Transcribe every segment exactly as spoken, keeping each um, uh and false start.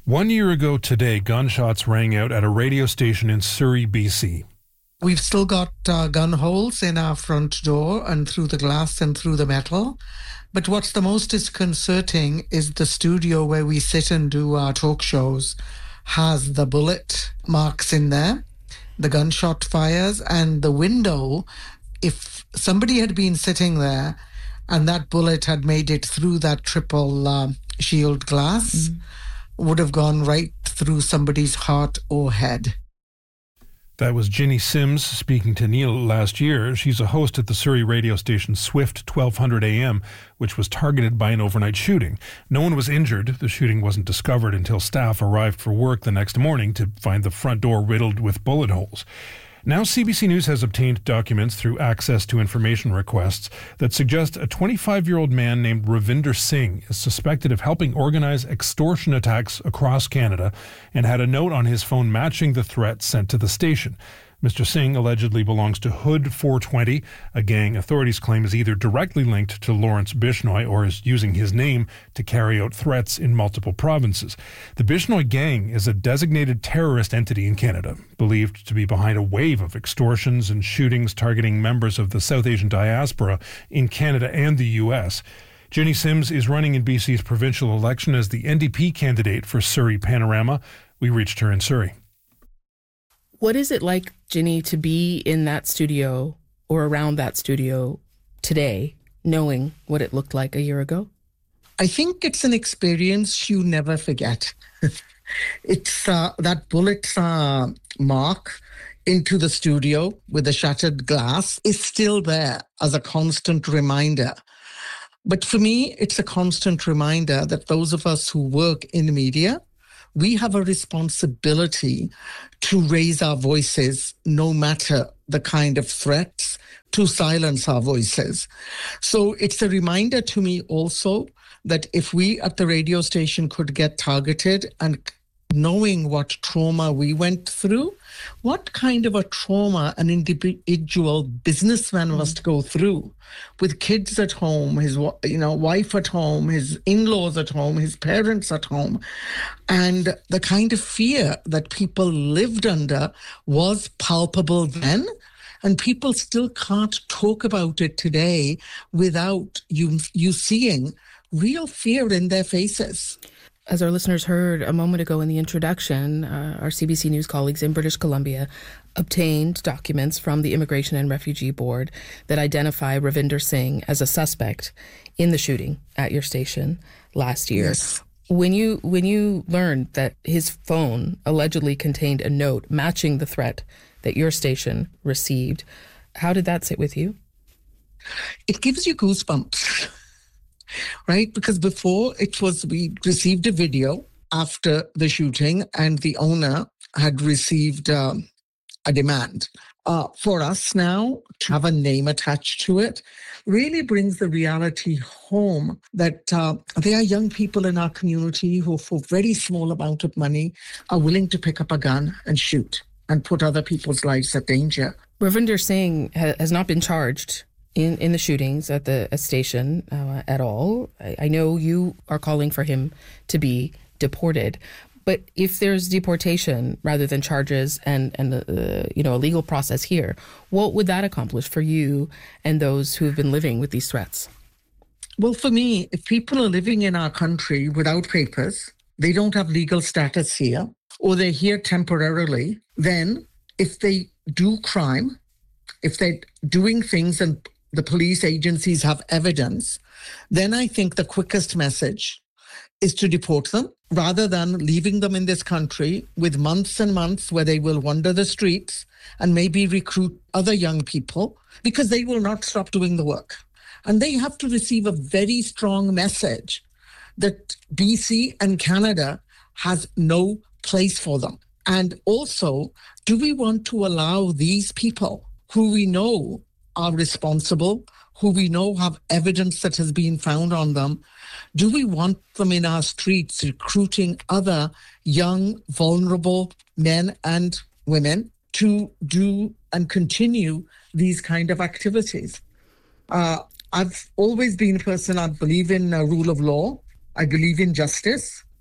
One year ago today, gunshots rang out at a radio station in Surrey, B C. We've still got uh, gun holes in our front door and through the glass and through the metal. But what's the most disconcerting is the studio where we sit and do our talk shows has the bullet marks in there, the gunshot fires, and the window. If somebody had been sitting there and that bullet had made it through that triple uh, shield glass, mm. would have gone right through somebody's heart or head. That was Ginny Sims speaking to Neil last year. She's a host at the Surrey radio station Swift twelve hundred A M, which was targeted by an overnight shooting. No one was injured. The shooting wasn't discovered until staff arrived for work the next morning to find the front door riddled with bullet holes. Now C B C News has obtained documents through access to information requests that suggest a twenty-five-year-old man named Ravinder Singh is suspected of helping organize extortion attacks across Canada and had a note on his phone matching the threat sent to the station. Mister Singh allegedly belongs to Hood four twenty, a gang authorities claim is either directly linked to Lawrence Bishnoi or is using his name to carry out threats in multiple provinces. The Bishnoi gang is a designated terrorist entity in Canada, believed to be behind a wave of extortions and shootings targeting members of the South Asian diaspora in Canada and the U S. Ginny Sims is running in B C's provincial election as the N D P candidate for Surrey Panorama. We reached her in Surrey. What is it like, Ginny, to be in that studio or around that studio today, knowing what it looked like a year ago? I think it's an experience you never forget. It's uh, that bullet uh, mark into the studio with the shattered glass is still there as a constant reminder. But for me, it's a constant reminder that those of us who work in media, we have a responsibility to raise our voices no matter the kind of threats, to silence our voices. So it's a reminder to me also that if we at the radio station could get targeted and knowing what trauma we went through, what kind of a trauma an individual businessman must go through with kids at home, his you know wife at home, his in-laws at home, his parents at home. And the kind of fear that people lived under was palpable then. And people still can't talk about it today without you, you seeing real fear in their faces. As our listeners heard a moment ago in the introduction, uh, our C B C News colleagues in British Columbia obtained documents from the Immigration and Refugee Board that identify Ravinder Singh as a suspect in the shooting at your station last year. Yes. When you when you learned that his phone allegedly contained a note matching the threat that your station received, how did that sit with you? It gives you goosebumps. Right? Because before it was, we received a video after the shooting and the owner had received um, a demand. Uh, for us now to have a name attached to it really brings the reality home that uh, there are young people in our community who for very small amount of money are willing to pick up a gun and shoot and put other people's lives at danger. Ravinder Singh ha- has not been charged in, in the shootings at the station uh, at all. I, I know you are calling for him to be deported, but if there's deportation rather than charges and, and uh, you know, a legal process here, what would that accomplish for you and those who have been living with these threats? Well, for me, if people are living in our country without papers, they don't have legal status here, or they're here temporarily, then if they do crime, if they're doing things and the police agencies have evidence, then I think the quickest message is to deport them rather than leaving them in this country with months and months where they will wander the streets and maybe recruit other young people because they will not stop doing the work. And they have to receive a very strong message that B C and Canada has no place for them. And also, do we want to allow these people who we know are responsible, who we know have evidence that has been found on them, do we want them in our streets recruiting other young, vulnerable men and women to do and continue these kind of activities? Uh, I've always been a person, I believe in uh, rule of law. I believe in justice.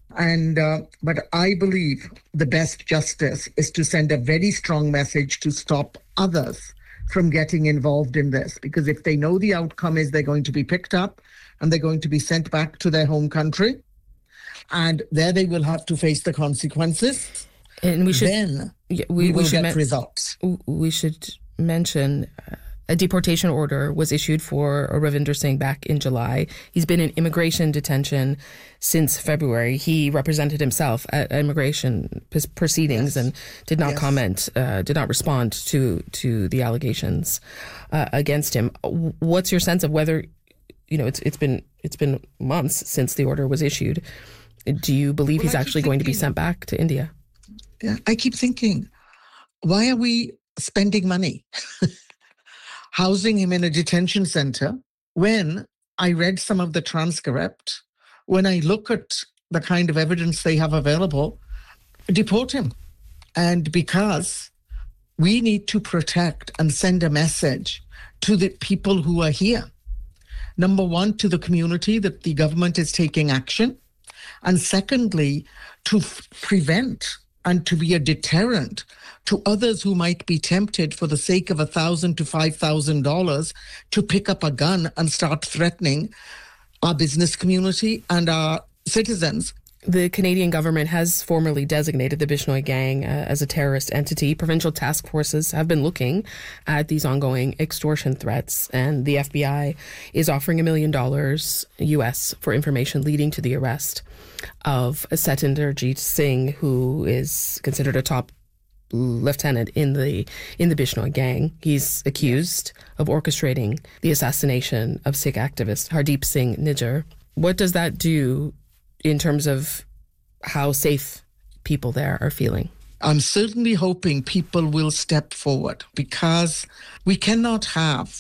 And uh, but I believe the best justice is to send a very strong message to stop others from getting involved in this. Because if they know the outcome is they're going to be picked up and they're going to be sent back to their home country, and there they will have to face the consequences, and we should then yeah, we, we, will we should get men- results. We should mention uh, a deportation order was issued for Ravinder Singh back in July. He's been in immigration detention since February. He represented himself at immigration proceedings yes. and did not yes. comment, uh, did not respond to to the allegations uh, against him. What's your sense of whether, you know, it's it's been it's been months since the order was issued. Do you believe well, he's actually thinking, going to be sent back to India? Yeah, I keep thinking, why are we spending money housing him in a detention center when I read some of the transcript, when I look at the kind of evidence they have available, deport him. And because we need to protect and send a message to the people who are here. Number one, to the community that the government is taking action. And secondly, to f- prevent and to be a deterrent to others who might be tempted for the sake of one thousand dollars to five thousand dollars to pick up a gun and start threatening our business community and our citizens. The Canadian government has formally designated the Bishnoi gang uh, as a terrorist entity. Provincial task forces have been looking at these ongoing extortion threats, and the F B I is offering a million dollars U S for information leading to the arrest of Satinderjeet Singh, who is considered a top lieutenant in the in the Bishnoi gang. He's accused of orchestrating the assassination of Sikh activist Hardeep Singh Nijjar. What does that do in terms of how safe people there are feeling? I'm certainly hoping people will step forward, because we cannot have